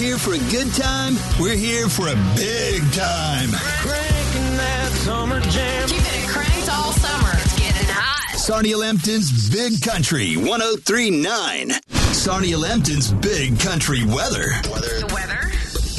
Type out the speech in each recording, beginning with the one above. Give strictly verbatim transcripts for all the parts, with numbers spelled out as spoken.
Here for a good time? We're here for a big time. Cranking that summer jam. Keeping it cranked all summer. It's getting hot. Sarnia Lambton's Big Country one oh three point nine. Sarnia Lambton's Big Country weather. The weather?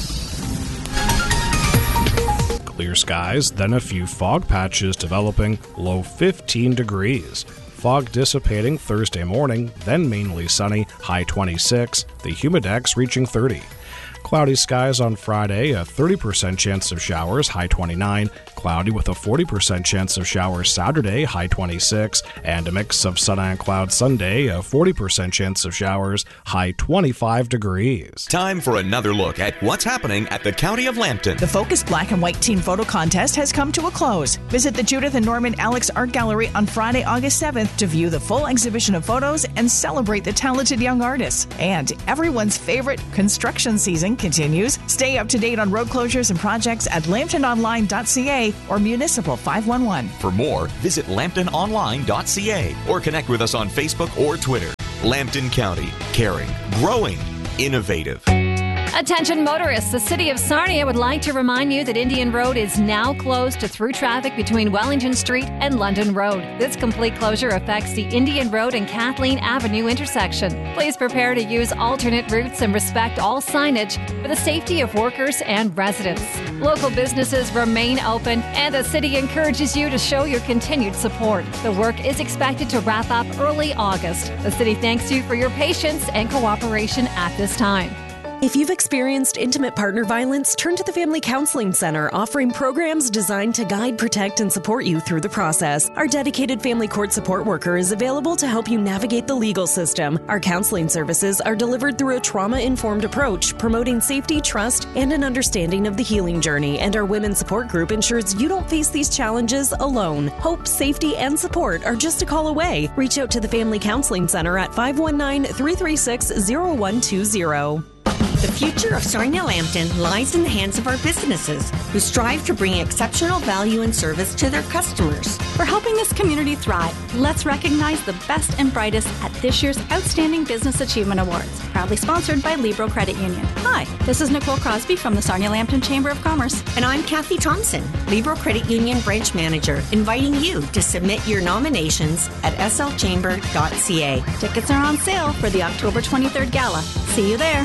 Clear skies, then a few fog patches developing, low fifteen degrees. Fog dissipating Thursday morning, then mainly sunny, high twenty-six. The humidex reaching thirty. Cloudy skies on Friday, a thirty percent chance of showers, high twenty-nine. Cloudy with a forty percent chance of showers Saturday, high twenty-six. And a mix of sun and cloud Sunday, a forty percent chance of showers, high twenty-five degrees. Time for another look at what's happening at the County of Lambton. The Focus Black and White Teen Photo Contest has come to a close. Visit the Judith and Norman Alex Art Gallery on Friday, August seventh to view the full exhibition of photos and celebrate the talented young artists. And everyone's favorite construction season continues. Stay up to date on road closures and projects at lambton online dot c a or Municipal five one one. For more, visit lambton online dot c a or connect with us on Facebook or Twitter. Lambton County, caring, growing, innovative. Attention motorists, the City of Sarnia would like to remind you that Indian Road is now closed to through traffic between Wellington Street and London Road. This complete closure affects the Indian Road and Kathleen Avenue intersection. Please prepare to use alternate routes and respect all signage for the safety of workers and residents. Local businesses remain open, and the city encourages you to show your continued support. The work is expected to wrap up early August. The city thanks you for your patience and cooperation at this time. If you've experienced intimate partner violence, turn to the Family Counseling Center, offering programs designed to guide, protect, and support you through the process. Our dedicated family court support worker is available to help you navigate the legal system. Our counseling services are delivered through a trauma-informed approach, promoting safety, trust, and an understanding of the healing journey. And our women's support group ensures you don't face these challenges alone. Hope, safety, and support are just a call away. Reach out to the Family Counseling Center at five one nine, three three six, zero one two zero. The future of Sarnia Lambton lies in the hands of our businesses who strive to bring exceptional value and service to their customers. For helping this community thrive, let's recognize the best and brightest at this year's Outstanding Business Achievement Awards, proudly sponsored by Libro Credit Union. Hi, this is Nicole Crosby from the Sarnia Lambton Chamber of Commerce. And I'm Kathy Thompson, Libro Credit Union Branch Manager, inviting you to submit your nominations at s l chamber dot c a. Tickets are on sale for the October twenty-third Gala. See you there.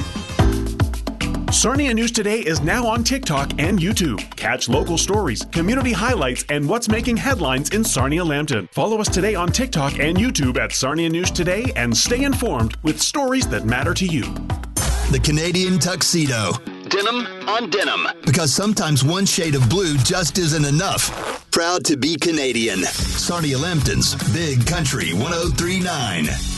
Sarnia News Today is now on TikTok and YouTube. Catch local stories, community highlights, and what's making headlines in Sarnia Lambton. Follow us today on TikTok and YouTube at Sarnia News Today and stay informed with stories that matter to you. The Canadian tuxedo. Denim on denim. Because sometimes one shade of blue just isn't enough. Proud to be Canadian. Sarnia Lambton's Big Country one oh three point nine.